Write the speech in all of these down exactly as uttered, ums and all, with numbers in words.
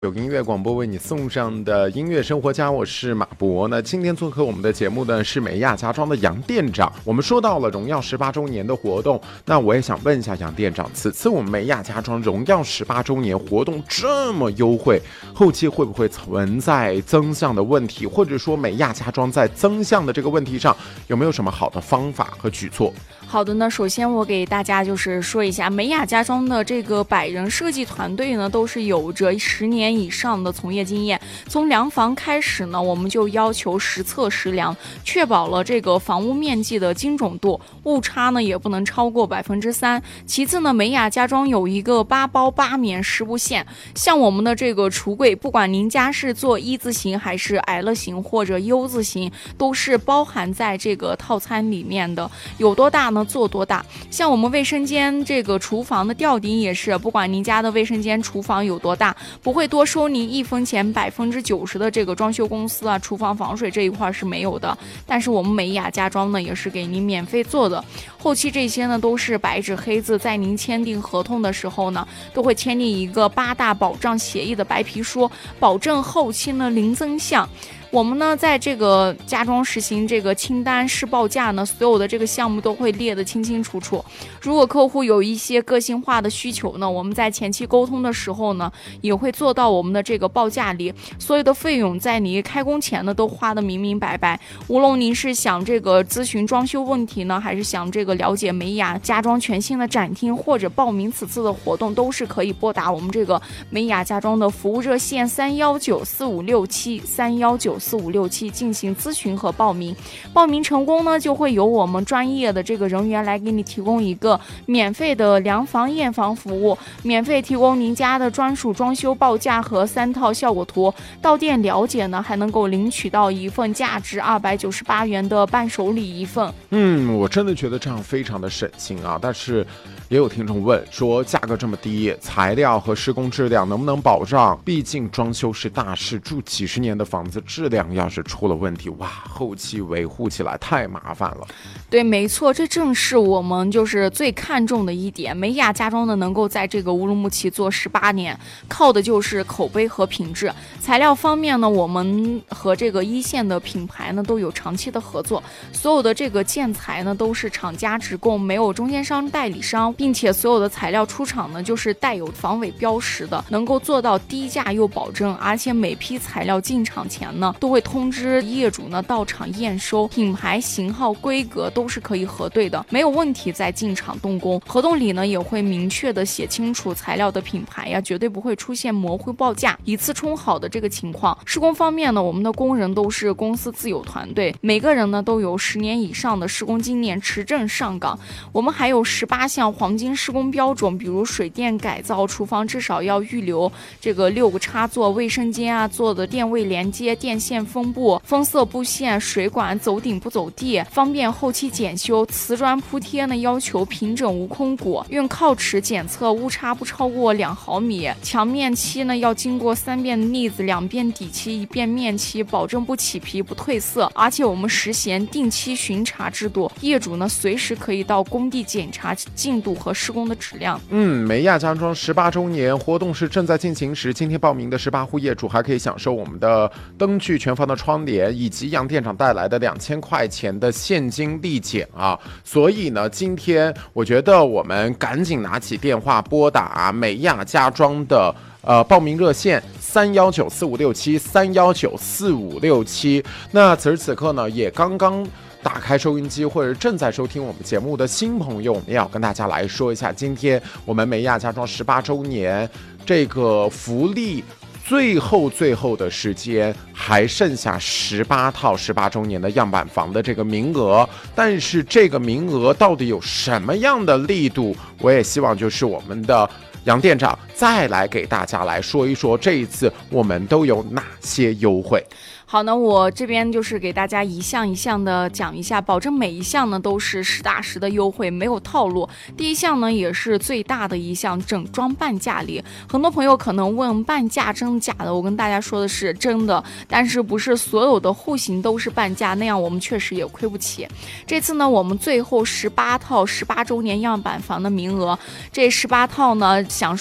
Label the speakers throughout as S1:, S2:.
S1: 有音乐广播为你送上的音乐生活家，我是马博。那今天做客我们的节目呢是美亚家装的杨店长。我们说到了荣耀十八周年的活动，那我也想问一下杨店长，此次我们美亚家装荣耀十八周年活动这么优惠，后期会不会存在增项的问题，或者说美亚家装在增项的这个问题上有没有什么好的方法和举措？
S2: 好的呢，首先我给大家就是说一下，美亚家装的这个百人设计团队呢，都是有着十年以上的从业经验。从量房开始呢，我们就要求实测实量，确保了这个房屋面积的精准度，误差呢也不能超过百分之三。其次呢，美亚家装有一个八包八棉十不限，像我们的这个橱柜，不管您家是做一字形还是 L 型或者 U 字形，都是包含在这个套餐里面的，有多大呢？做多大。像我们卫生间这个厨房的吊顶也是，不管您家的卫生间厨房有多大，不会多收您一分钱，百分之九十的这个装修公司啊，厨房防水这一块是没有的。但是我们美亚家装呢，也是给您免费做的。后期这些呢都是白纸黑字，在您签订合同的时候呢，都会签订一个八大保障协议的白皮书，保证后期呢零增项。我们呢，在这个家装实行这个清单试报价呢，所有的这个项目都会列得清清楚楚。如果客户有一些个性化的需求呢，我们在前期沟通的时候呢，也会做到我们的这个报价里，所有的费用在你开工前呢都花得明明白白。无论您是想这个咨询装修问题呢，还是想这个了解美亚家装全新的展厅，或者报名此次的活动，都是可以拨打我们这个美亚家装的服务热线三幺九四五六七三幺九四五六七进行咨询和报名。报名成功呢，就会由我们专业的这个人员来给你提供一个免费的量房验房服务，免费提供您家的专属装修报价和三套效果图。到店了解呢，还能够领取到一份价值二百九十八元的伴手礼一份。
S1: 嗯，我真的觉得这样非常的省心啊。但是也有听众问说，价格这么低，材料和施工质量能不能保障？毕竟装修是大事，住几十年的房子，质量要是出了问题，哇，后期维护起来太麻烦了。
S2: 对，没错，这正是我们就是最看重的一点。美亚家装呢，能够在这个乌鲁木齐做十八年，靠的就是口碑和品质。材料方面呢，我们和这个一线的品牌呢都有长期的合作，所有的这个建材呢都是厂家直供，没有中间商代理商，并且所有的材料出厂呢就是带有防伪标识的，能够做到低价又保证。而且每批材料进场前呢，都会通知业主呢到场验收，品牌、型号、规格都是可以核对的，没有问题再进场动工。合同里呢也会明确的写清楚材料的品牌呀，绝对不会出现模糊报价、一次冲好的这个情况。施工方面呢，我们的工人都是公司自有团队，每个人呢都有十年以上的施工经验，持证上岗。我们还有十八项黄金施工标准，比如水电改造、厨房至少要预留这个六个插座，卫生间啊做的电位连接、电线分布、封塞布线、水管走顶不走地，方便后期检修。瓷砖铺贴呢要求平整无空鼓，用锆尺检测误差不超过两毫米。墙面漆呢要经过三遍腻子，两遍底漆，一遍面漆，保证不起皮不褪色。而且我们实行定期巡查制度，业主呢随时可以到工地检查进度和施工的质量。
S1: 嗯，美亚家装十八周年活动是正在进行时，今天报名的十八户业主还可以享受我们的灯具全房的窗帘，以及杨店长带来的两千块钱的现金立减啊。所以呢，今天我觉得我们赶紧拿起电话拨打美亚家装的呃报名热线三幺九四五六七三幺九四五六七。那此时此刻呢，也刚刚打开收音机或者正在收听我们节目的新朋友，我们也要跟大家来说一下，今天我们美亚家装十八周年这个福利最后最后的时间还剩下十八套十八周年的样板房的这个名额，但是这个名额到底有什么样的力度，我也希望就是我们的杨店长再来给大家来说一说，这一次我们都有哪些优惠。
S2: 好呢，我这边就是给大家一项一项的讲一下，保证每一项呢都是实打实的优惠，没有套路。第一项呢也是最大的一项，整装半价礼。很多朋友可能问半价真的假的，我跟大家说的是真的，但是不是所有的户型都是半价，那样我们确实也亏不起。这次呢，我们最后十八套十八周年样板房的名额，这十八套呢享受的是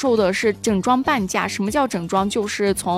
S2: 就是整装半价。什么叫整装？就是从